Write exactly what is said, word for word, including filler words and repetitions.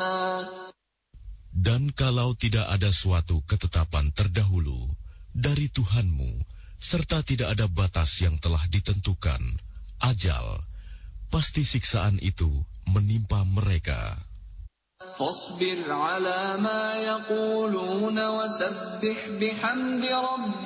Dan kalau tidak ada suatu ketetapan terdahulu dari Tuhanmu, serta tidak ada batas yang telah ditentukan, ajal, pasti siksaan itu menimpa mereka. فاصبر على ما يقولون وسبح بحمد ربك